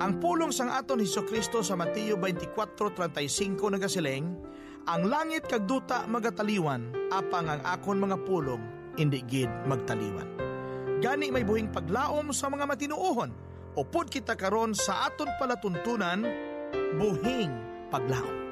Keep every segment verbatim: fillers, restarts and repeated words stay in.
Ang pulong sang aton Hesukristo sa Mateo twenty-four thirty-five nagasileng, ang langit kag duta magataliwan, apang ang akon mga pulong indi gid magtaliwan. Gani may buhing paglaom sa mga matinuohon, upod kita karon sa aton palatuntunan, buhing paglaom.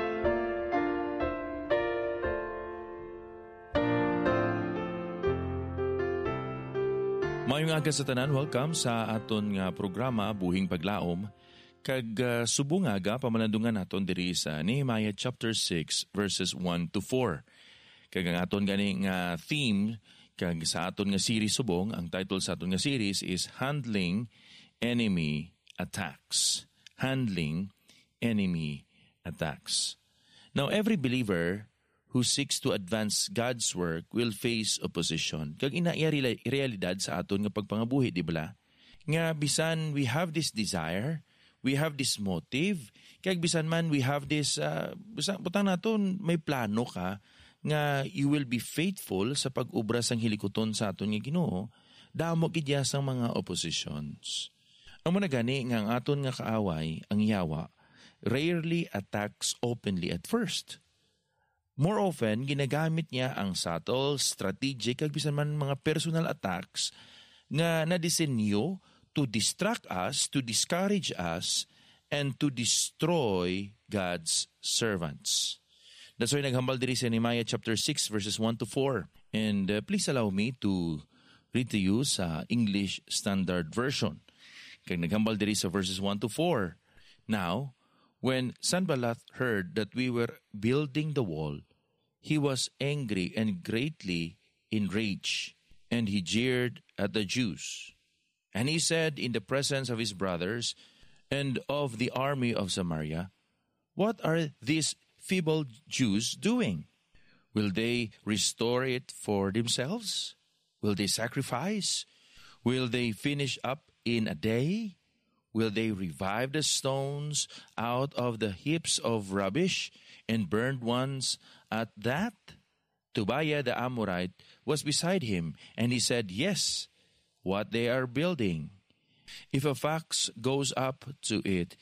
Mayong aga sa tanan, welcome sa aton nga programa Buhing Paglaom. Kag uh, subong aga pamalandungan naton diri sa Nehemiah chapter six verses one to four. Kag ang aton gani nga theme kag sa aton nga series subong, ang title sa aton nga series is Handling Enemy Attacks. Handling Enemy Attacks. Now every believer who seeks to advance God's work will face opposition. Kag ina iya realidad sa aton nga pagpangabuhi, di bala? Nga bisan we have this desire, we have this motive, kag bisan man we have this, uh, bisan, butang naton, may plano ka, nga you will be faithful sa pag-ubra sang hilikoton sa aton nga Ginoo, damo gidya sang mga oppositions. Ang muna gani nga ang aton nga kaaway, ang yawa, rarely attacks openly at first. More often, ginagamit niya ang subtle, strategic, kag bisan man mga personal attacks nga nadisenyo to distract us, to discourage us, and to destroy God's servants. That's why naghambal diri sa Nehemiah chapter six verses one to four. And uh, please allow me to read to you sa English Standard Version. Kag naghambal diri sa verses one to four. Now, when Sanballat heard that we were building the wall, he was angry and greatly enraged, and he jeered at the Jews. And he said in the presence of his brothers and of the army of Samaria, "What are these feeble Jews doing? Will they restore it for themselves? Will they sacrifice? Will they finish up in a day? Will they revive the stones out of the heaps of rubbish and burned ones at that?" Tobiah the Amorite was beside him, and he said, "Yes, what they are building. If a fox goes up to it,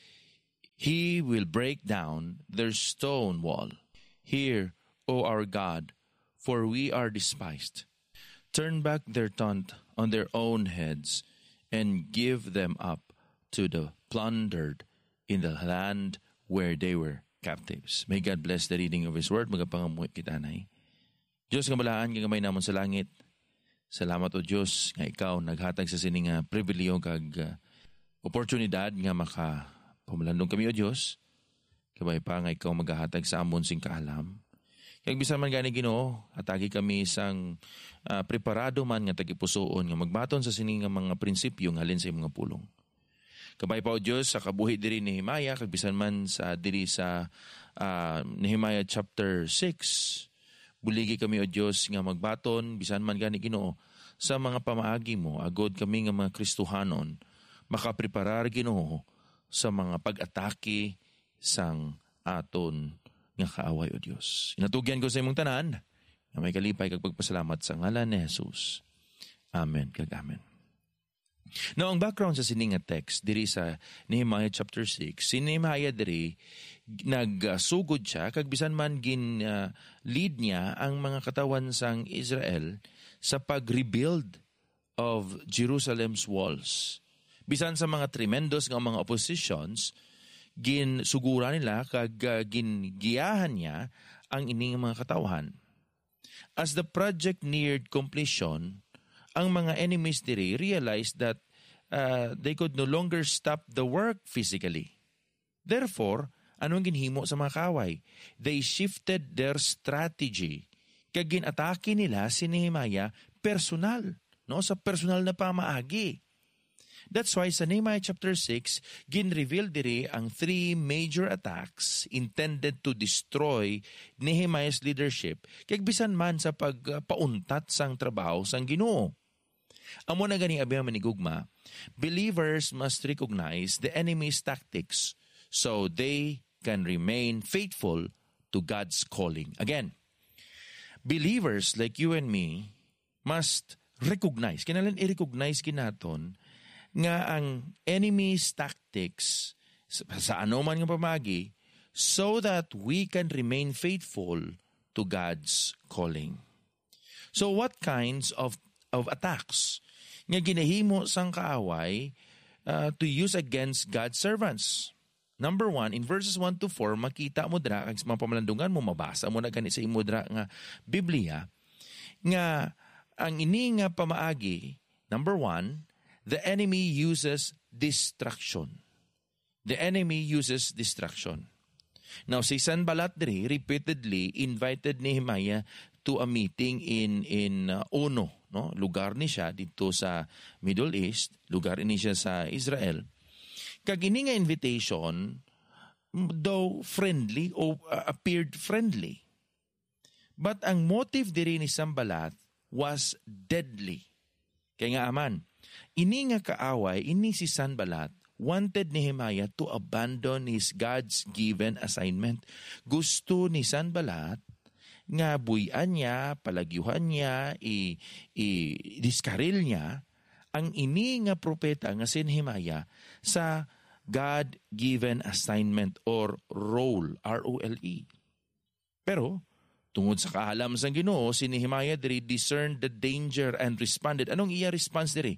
he will break down their stone wall. Hear, O our God, for we are despised. Turn back their taunt on their own heads, and give them up to the plundered in the land where they were captives." May God bless the reading of His Word. Magapangamuhi kita, nay. Diyos nga balaan, kagamay namon sa langit. Salamat o Diyos nga ikaw naghatag sa sining nga pribilehyo kag uh, oportunidad nga makapumalandong kami o Diyos. Kabay pa nga ikaw maghahatag sa amon sing kaalam. Kag bisan man gani Ginoo, atagi kami sang uh, preparado man nga tagipusoon nga magbaton sa sining nga mga prinsipyo nga halin sa mga pulong. Kabay pa o Diyos sa kabuhi diri ni Nehemiah, kag bisan man sa diri sa uh, Nehemiah chapter six, buligi kami o Diyos nga magbaton, bisan man gani Ginoo, sa mga pamaagi mo, agod kami nga mga Kristohanon, makapreparar Ginoo sa mga pag-atake sang aton nga kaaway o Diyos. Inatugyan ko sa imong tanan, nga may kalipay kag pagpasalamat sa ngalan ni Jesus. Amen kag amen. Now, ang background sa sining nga text diri sa Nehemiah chapter six, si Nehemiah diri nagsugod siya kag bisan man gin uh, lead niya ang mga katawan sang Israel sa pag-rebuild of Jerusalem's walls. Bisan sa mga tremendos nga mga oppositions, gin sugura nila kag uh, gingiyahan niya ang ining mga katawan. As the project neared completion, ang mga enemies diri realized that uh, they could no longer stop the work physically. Therefore, anong ginhimo sa mga kaway? They shifted their strategy. Kag ginatake nila si Nehemiah personal, no, sa personal na pamaagi. That's why sa Nehemiah chapter six, gin-reveal diri ang three major attacks intended to destroy Nehemiah's leadership, kag bisan man sa pagpauntat sang trabaho sang Ginoo. Amo na gani abi manigugma, believers must recognize the enemy's tactics so they can remain faithful to God's calling. Again, believers like you and me must recognize, kinalan i-recognize kinaton nga ang enemy's tactics sa, sa anuman nga pamagi so that we can remain faithful to God's calling. So what kinds of of attacks nga ginahimo sang kaaway uh, to use against God's servants? Number one, in verses one to four, makita mo dra, kag mga pamalandungan mo, mabasa mo na gani sa imo dra nga Biblia, nga ang ini nga pamaagi, number one, the enemy uses distraction. The enemy uses distraction. Now, si Sanballat diri repeatedly invited Nehemiah to a meeting in in uh, Ono, no? Lugar ni siya dito sa Middle East, lugar ini siya sa Israel. Kag ini nga invitation, though friendly o uh, appeared friendly. But ang motive diri ni Sanballat was deadly. Kaya nga aman, ini nga kaaway, ini si Sanballat, wanted Nehemiah to abandon his God's given assignment. Gusto ni Sanballat nga buyan niya, palagyuhan niya, i, i diskaril niya ang ini nga propeta nga si Nehemiah sa God-given assignment or role, R O L E. Pero, tungod sa kaalam sa Ginoo, si Nehemiah diri discerned the danger and responded. Anong iya response diri?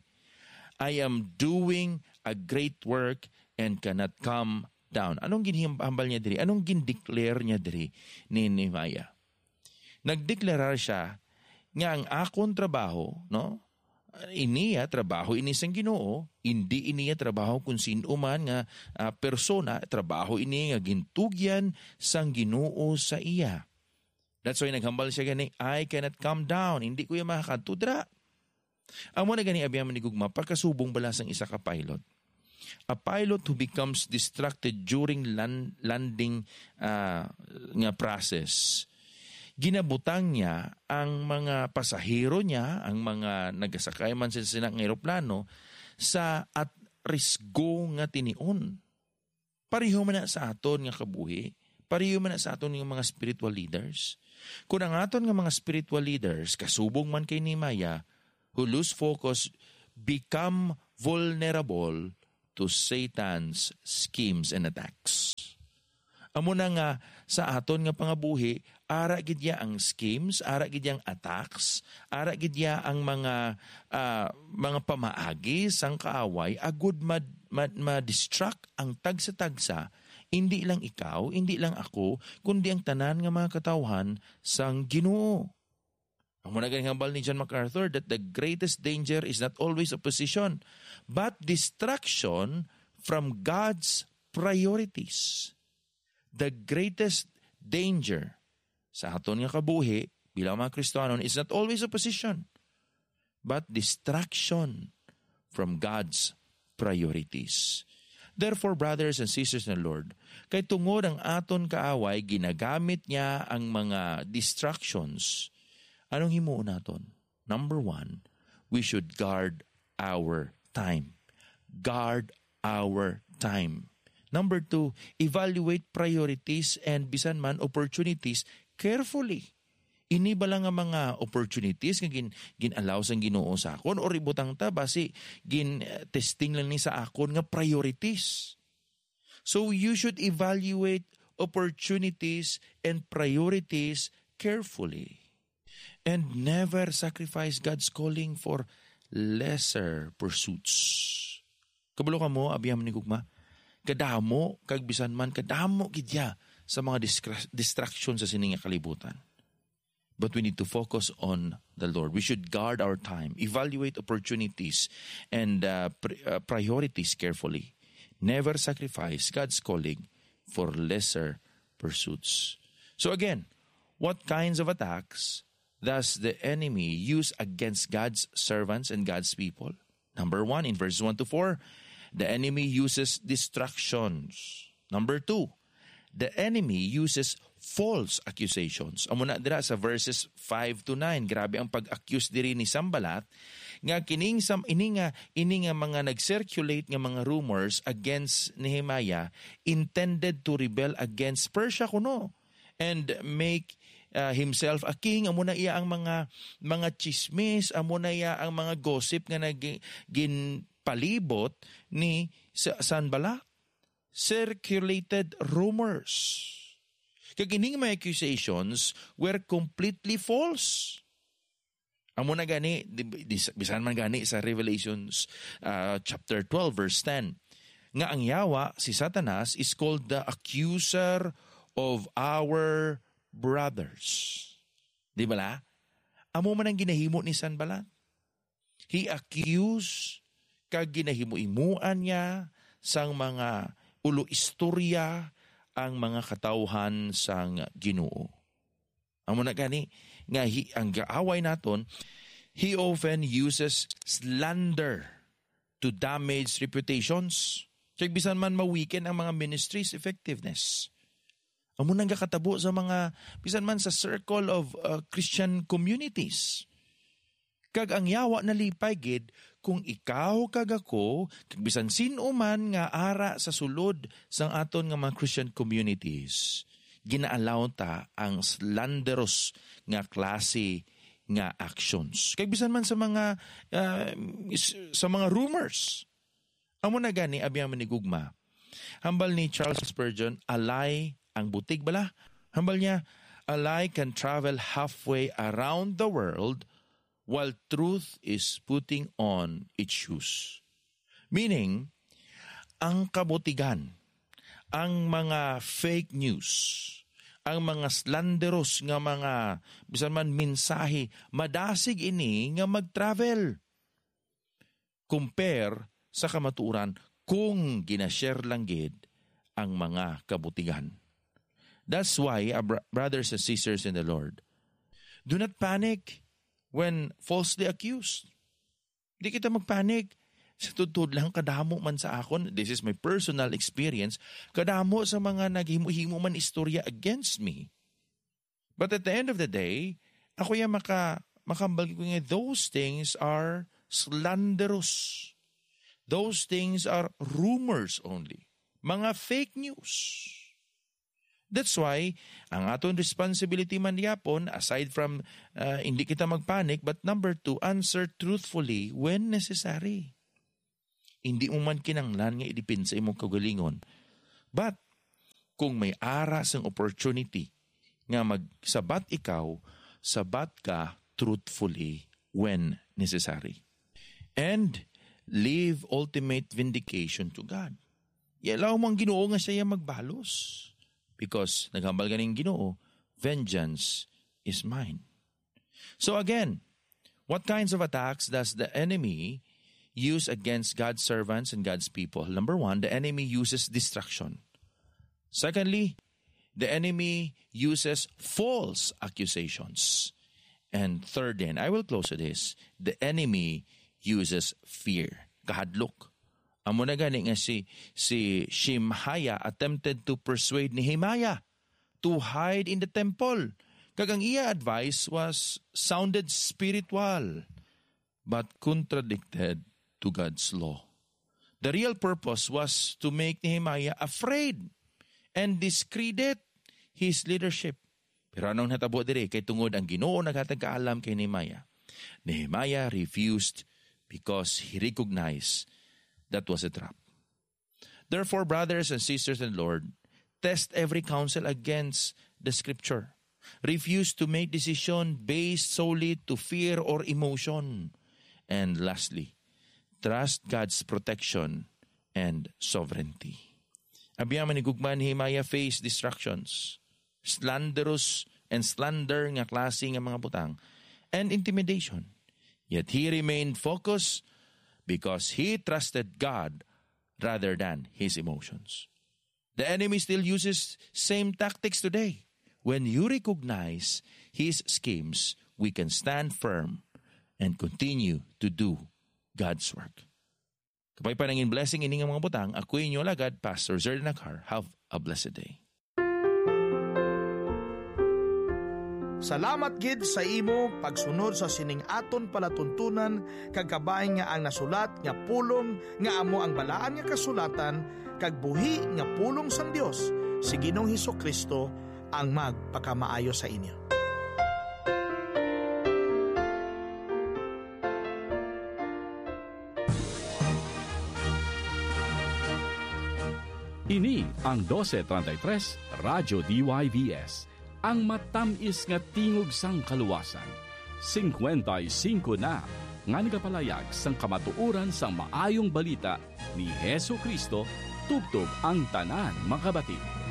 I am doing a great work and cannot come down. Anong ginhambal niya diri? Anong gindeclare niya diri ni Nehemiah? Nagdeklarar siya nga ang akong trabaho, no? Iniya trabaho ini sang Ginoo, hindi iniya trabaho kung sino man nga uh, persona, trabaho ini nga gintugyan sang Ginoo sa iya. That's why naghambal siya gani, I cannot come down, hindi ko yung makakatudra. Amo na gani abiyam ni gugma, pagkasubong bala sang isa ka pilot. A pilot who becomes distracted during land, landing uh, nga process, ginabutang niya ang mga pasahero niya, ang mga nagasakay man sa sinang aeroplano, sa at risgo nga tinion. Pareho man na sa aton nga kabuhi, pareho man na sa aton nga mga spiritual leaders. Kung ang aton nga mga spiritual leaders, kasubong man kay Nehemiah, who lose focus, become vulnerable to Satan's schemes and attacks. Amo na nga sa aton nga pangabuhi, ara gid ya ang schemes, ara gid yang attacks, ara gid ya ang mga uh, mga pamaagi sang kaaway agud mad, mad, ma-distract ang tagsa-tagsa, hindi lang ikaw, hindi lang ako, kundi ang tanan nga mga katawhan sang Ginoo. Ang muna ganing hambal ni John MacArthur that the greatest danger is not always opposition, but distraction from God's priorities. The greatest danger sa aton nga kabuhi bilang mga Kristiyano is not always opposition, but distraction from God's priorities. Therefore, brothers and sisters in the Lord, kay tungod ang aton kaaway, ginagamit niya ang mga distractions. Anong himuon naton? Number one, we should guard our time. Guard our time. Number two, evaluate priorities and bisan man opportunities carefully. Ini ba lang ang mga opportunities nga gin, gin-allow sang Ginoo sa akon o ributang ta basi gin uh, testing lang ni sa akon nga priorities. So you should evaluate opportunities and priorities carefully and never sacrifice God's calling for lesser pursuits. Kabalo ka mo, abiyam ni gugma, kadamo, kag bisan man, kadamo gidya sa mga distra- distractions sa sining kalibutan. But we need to focus on the Lord. We should guard our time, evaluate opportunities and uh, pri- uh, priorities carefully. Never sacrifice God's calling for lesser pursuits. So again, what kinds of attacks does the enemy use against God's servants and God's people? Number one, in verses one to four, the enemy uses distractions. Number two, the enemy uses false accusations. Amo na dira sa verses five to nine, grabe ang pag-accuse diri ni Sanballat nga kining sam ini nga ini nga mga nag-circulate nga mga rumors against Nehemiah intended to rebel against Persia kuno and make uh, himself a king. Amo na iya ang mga mga chismis, amo na iya ang mga gossip nga nag gin palibot ni Sanballat. Circulated rumors. Kagining mga accusations were completely false. Amo na gani, bisan man gani sa Revelations uh, chapter twelve verse ten. Nga ang yawa, si Satanas is called the accuser of our brothers. Di ba la? Amo man ang ginahimo ni Sanballat. He accused kag ginahimo-imuan niya sang mga ulo istorya ang mga katawhan sang Ginoo. Amo na gani nga hi, ang gaaway naton, he often uses slander to damage reputations. Kaya bisan man mawiken ang mga ministries' effectiveness. Amo nang gakatabo sa mga bisan man sa circle of uh, Christian communities. Kag ang yawa nalipay gid kung ikaw kag ako, kag bisan sino man nga ara sa sulod sang aton nga mga Christian communities, ginaalaw ta ang slanderous nga klase nga actions. Kag bisan man sa mga uh, sa mga rumors. Amo na gani abiyang manigugma. Hambal ni Charles Spurgeon, alay ang butig bala. Hambal niya, a lie can travel halfway around the world while truth is putting on its shoes. Meaning, ang kabutigan, ang mga fake news, ang mga slanderous nga mga bisan man mensahe, madasig ini nga mag-travel. Compare sa kamatuoran kung ginashare lang gid ang mga kabutigan. That's why, uh, brothers and sisters in the Lord, do not panic when falsely accused. Hindi kita magpanik. Sa tutod lang, kadamo man sa akon, this is my personal experience, kadamo sa mga naghimo-himo man istorya against me. But at the end of the day, ako yung maka, makambal ko nga, those things are slanderous. Those things are rumors only. Mga fake news. That's why, ang aton responsibility man yapon, aside from uh, hindi kita magpanik, but number two, answer truthfully when necessary. Hindi mo man kinanglan nga idipin sa imong kagalingon. But, kung may aras ang opportunity nga magsabat ikaw, sabat ka truthfully when necessary. And, leave ultimate vindication to God. Yalaw mo ang Ginoo nga siya magbalos. Because naghambal ganing Ginoo, vengeance is mine. So again, what kinds of attacks does the enemy use against God's servants and God's people? Number one, the enemy uses destruction. Secondly, the enemy uses false accusations. And third, and I will close with this, the enemy uses fear, kahadlok. Amo na gani nga si, si Shemaiah attempted to persuade Nehemiah to hide in the temple. Kagang iya advice was sounded spiritual but contradicted to God's law. The real purpose was to make Nehemiah afraid and discredit his leadership. Pero anong natabo dire kay tungod ang Ginoo nagatagkaalam kay Nehemiah. Nehemiah refused because he recognized that was a trap. Therefore, brothers and sisters in the Lord, test every counsel against the Scripture. Refuse to make decision based solely to fear or emotion. And lastly, trust God's protection and sovereignty. Abiyang manigugman Nehemiah faced distractions, slanderous and slander nga klase nga mga butang, and intimidation. Yet he remained focused because he trusted God rather than his emotions. The enemy still uses same tactics today. When you recognize his schemes, we can stand firm and continue to do God's work. Kapay panangin blessing ining mga butang, ako inyo lagad, Pastor Zerd Nakar. Have a blessed day. Salamat gid sa imo pagsunod sa sining aton palatuntunan kag kabay nga ang nasulat nga pulong nga amo ang balaan nga kasulatan kag buhi nga pulong sang Dios si Ginoong Hesukristo ang magpakamaayo sa inyo. Ini ang twelve thirty-three Radyo D Y V S, ang matamis nga tingog sang kaluwasan. fifty-five na nga nagapalayag sang kamatuuran sang maayong balita ni Hesu Kristo tubtob ang tanan makabati.